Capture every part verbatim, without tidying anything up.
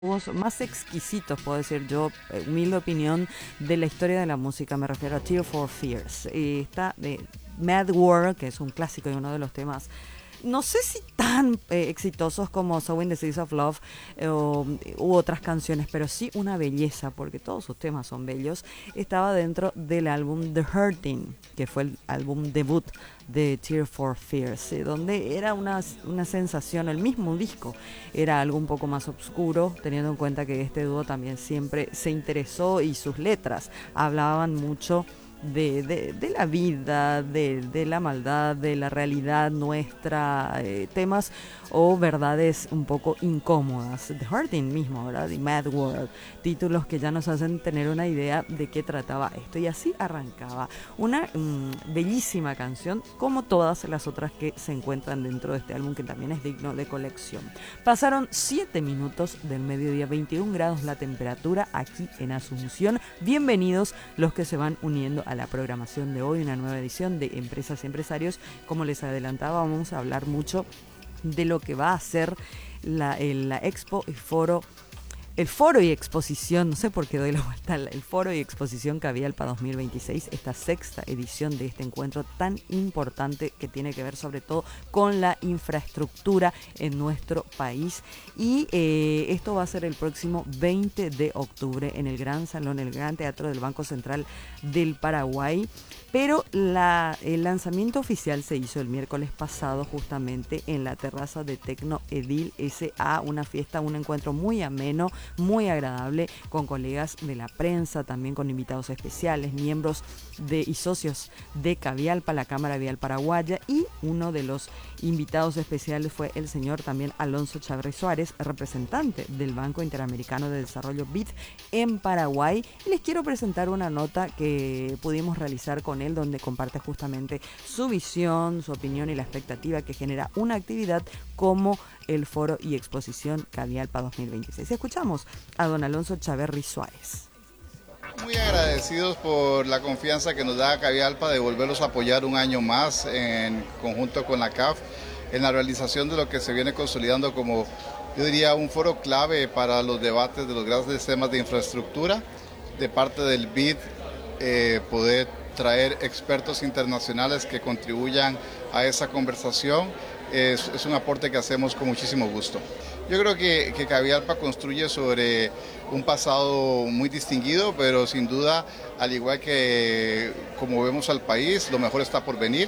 más exquisitos, puedo decir yo, eh, humilde opinión, de la historia de la música. Me refiero a Tear for Fears. Y está de Mad World, que es un clásico y uno de los temas, no sé si tan eh, exitosos como Sowing the Seeds of Love eh, o, u otras canciones, pero sí una belleza, porque todos sus temas son bellos. Estaba dentro del álbum The Hurting, que fue el álbum debut de Tear for Fears, eh, donde era una, una sensación, el mismo disco era algo un poco más oscuro, teniendo en cuenta que este dúo también siempre se interesó y sus letras hablaban mucho de, de, de la vida, de, de la maldad, de la realidad nuestra, eh, temas o verdades un poco incómodas. The Hurting mismo, ¿verdad? The Mad World, títulos que ya nos hacen tener una idea de qué trataba esto. Y así arrancaba una mmm, bellísima canción, como todas las otras que se encuentran dentro de este álbum, que también es digno de colección. Pasaron siete minutos del mediodía, veintiún grados la temperatura aquí en Asunción. Bienvenidos los que se van uniendo a la programación de hoy, una nueva edición de Empresas y Empresarios. Como les adelantaba, vamos a hablar mucho de lo que va a ser la, el, la Expo y Foro, el Foro y Exposición, no sé por qué doy la vuelta, el Foro y Exposición Cavialpa dos mil veintiséis, esta sexta edición de este encuentro tan importante que tiene que ver sobre todo con la infraestructura en nuestro país. Y eh, esto va a ser el próximo veinte de octubre en el Gran Salón, el Gran Teatro del Banco Central del Paraguay. Pero la, el lanzamiento oficial se hizo el miércoles pasado, justamente en la terraza de Tecno Edil S A, una fiesta, un encuentro muy ameno, muy agradable, con colegas de la prensa, también con invitados especiales, miembros de y socios de Cavialpa, la Cámara Vial Paraguaya, y uno de los invitados especiales fue el señor también Alonso Chávez Suárez, representante del Banco Interamericano de Desarrollo B I D en Paraguay. Y les quiero presentar una nota que pudimos realizar con él, donde comparte justamente su visión, su opinión y la expectativa que genera una actividad como el Foro y Exposición Cavialpa dos mil veintiséis. Escuchamos a don Alonso Chávez Suárez. Muy agradecidos por la confianza que nos da Cavialpa de volverlos a apoyar un año más en conjunto con la C A F en la realización de lo que se viene consolidando como, yo diría, un foro clave para los debates de los grandes temas de infraestructura. De parte del B I D, eh, poder traer expertos internacionales que contribuyan a esa conversación es, es un aporte que hacemos con muchísimo gusto. Yo creo que, que Cavialpa construye sobre un pasado muy distinguido, pero sin duda, al igual que como vemos al país, lo mejor está por venir.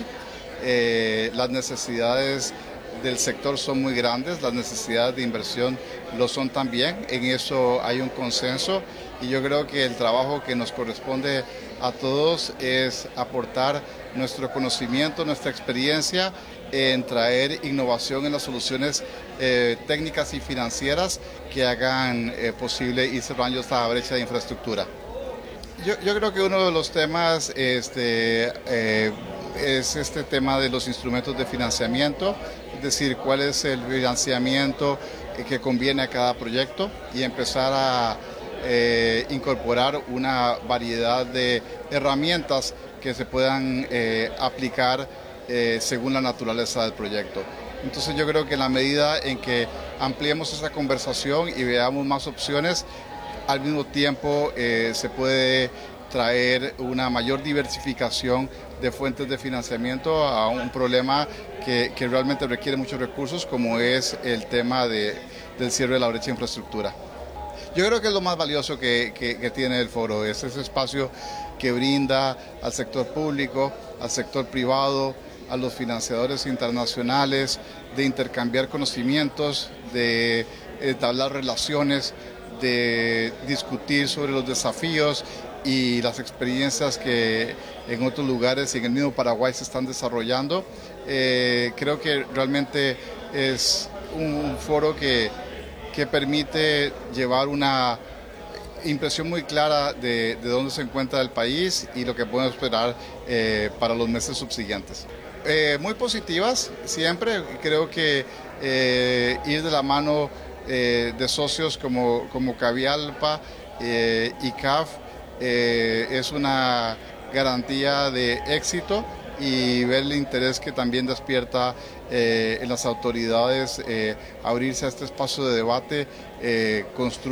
Eh, las necesidades del sector son muy grandes, las necesidades de inversión lo son también, en eso hay un consenso y yo creo que el trabajo que nos corresponde a todos es aportar nuestro conocimiento, nuestra experiencia en traer innovación en las soluciones eh, técnicas y financieras que hagan eh, posible ir cerrando esta brecha de infraestructura. Yo, yo creo que uno de los temas este, eh, es este tema de los instrumentos de financiamiento, es decir, cuál es el financiamiento que conviene a cada proyecto y empezar a eh, incorporar una variedad de herramientas que se puedan eh, aplicar eh, según la naturaleza del proyecto. Entonces yo creo que en la medida en que ampliemos esa conversación y veamos más opciones, al mismo tiempo eh, se puede traer una mayor diversificación de fuentes de financiamiento a un problema que, que realmente requiere muchos recursos, como es el tema de, del cierre de la brecha de infraestructura. Yo creo que es lo más valioso que, que, que tiene el foro, es ese espacio que brinda al sector público, al sector privado, a los financiadores internacionales, de intercambiar conocimientos, de entablar relaciones, de discutir sobre los desafíos y las experiencias que en otros lugares y en el mismo Paraguay se están desarrollando. Eh, creo que realmente es un foro que, que permite llevar una impresión muy clara de, de dónde se encuentra el país y lo que podemos esperar eh, para los meses subsiguientes. Eh, muy positivas, siempre creo que eh, ir de la mano eh, de socios como, como Cavialpa eh, y C A F eh, es una garantía de éxito y ver el interés que también despierta eh, en las autoridades, eh, abrirse a este espacio de debate, eh, construir